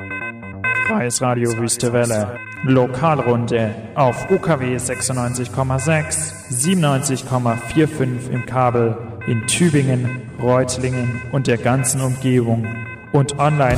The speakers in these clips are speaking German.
Freies Radio Wüste Welle. Lokalrunde auf UKW 96,6, 97,45 im Kabel in Tübingen, Reutlingen und der ganzen Umgebung und online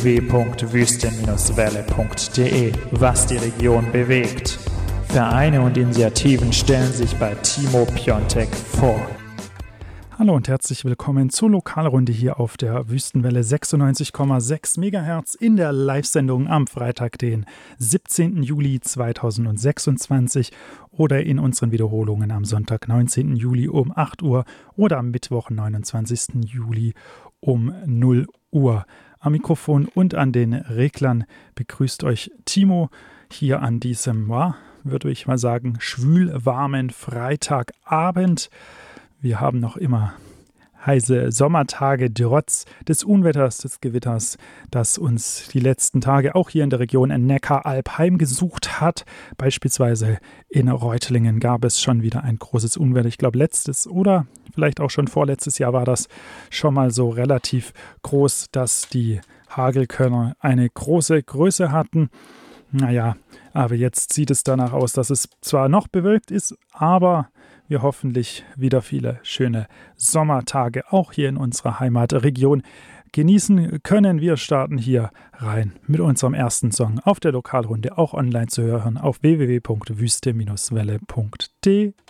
www.wüste-welle.de, was die Region bewegt. Vereine und Initiativen stellen sich bei Timo Piontek vor. Hallo und herzlich willkommen zur Lokalrunde hier auf der Wüstenwelle 96,6 MHz in der Live-Sendung am Freitag, den 17. Juli 2026 oder in unseren Wiederholungen am Sonntag, 19. Juli um 8 Uhr oder am Mittwoch, 29. Juli um 0 Uhr. Am Mikrofon und an den Reglern begrüßt euch Timo hier an diesem, würde ich mal sagen, schwül-warmen Freitagabend. Wir haben noch immer heiße Sommertage trotz des Unwetters, des Gewitters, das uns die letzten Tage auch hier in der Region Neckaralb heimgesucht hat. Beispielsweise in Reutlingen gab es schon wieder ein großes Unwetter. Ich glaube, letztes oder vielleicht auch schon vorletztes Jahr war das schon mal so relativ groß, dass die Hagelkörner eine große Größe hatten. Naja, aber jetzt sieht es danach aus, dass es zwar noch bewölkt ist, aber wir hoffentlich wieder viele schöne Sommertage auch hier in unserer Heimatregion genießen können. Wir starten hier rein mit unserem ersten Song auf der Lokalrunde, auch online zu hören auf www.wüste-welle.de.